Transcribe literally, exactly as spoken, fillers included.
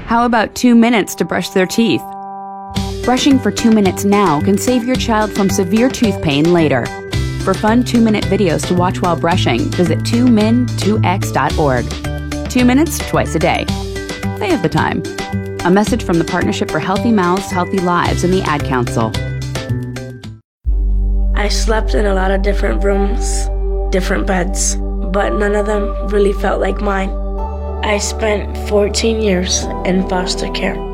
How about two minutes to brush their teeth? Brushing for two minutes now can save your child from severe tooth pain later. For fun two-minute videos to watch while brushing, visit two min two x dot org. Two minutes, twice a day. They have the time. A message from the Partnership for Healthy Mouths, Healthy Lives and the Ad Council. I slept in a lot of different rooms, different beds, but none of them really felt like mine. I spent fourteen years in foster care.